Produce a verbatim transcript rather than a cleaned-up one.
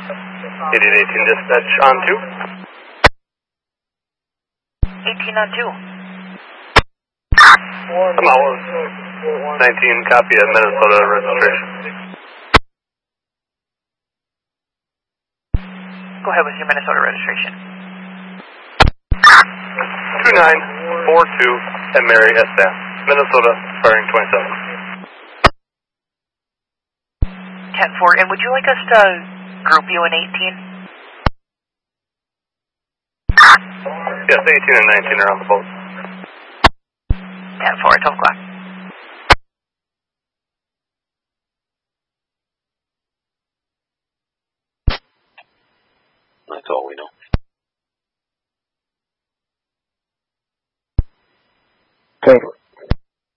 eighty-eight eighteen dispatch on two. eighteen on two. I'm out. nineteen copy at Minnesota registration. Go ahead with your Minnesota registration. two nine four two at Mary S. Bass, Minnesota, firing twenty-seven. ten four, and would you like us to group you in eighteen? Yes, eighteen and nineteen are on the boat. ten four, twelve o'clock. That's all we know.